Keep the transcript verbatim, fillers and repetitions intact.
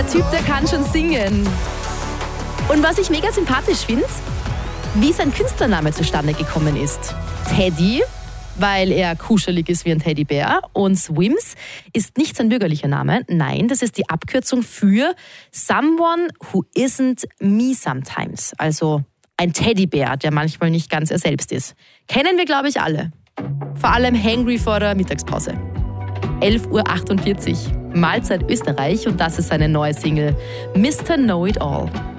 der Typ, der kann schon singen. Und was ich mega sympathisch finde, wie sein Künstlername zustande gekommen ist. Teddy, weil er kuschelig ist wie ein Teddybär. Und Swims ist nicht sein bürgerlicher Name. Nein, das ist die Abkürzung für Someone who isn't me sometimes. Also ein Teddybär, der manchmal nicht ganz er selbst ist. Kennen wir, glaube ich, alle. Vor allem hangry vor der Mittagspause. elf Uhr achtundvierzig. Mahlzeit Österreich und das ist seine neue Single Mister Know It All.